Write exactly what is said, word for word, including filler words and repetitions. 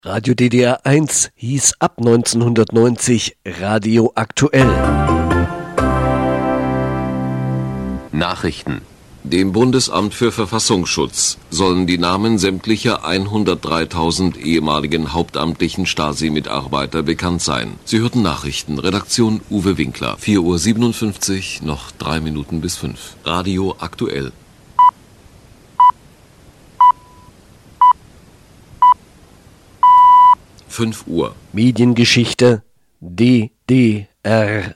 Radio D D R eins hieß ab neunzehnhundertneunzig Radio Aktuell. Nachrichten. Dem Bundesamt für Verfassungsschutz sollen die Namen sämtlicher hundertdreitausend ehemaligen hauptamtlichen Stasi-Mitarbeiter bekannt sein. Sie hörten Nachrichten. Redaktion Uwe Winkler. vier Uhr siebenundfünfzig, noch drei Minuten bis fünf. Radio Aktuell. fünf Uhr. Mediengeschichte D D R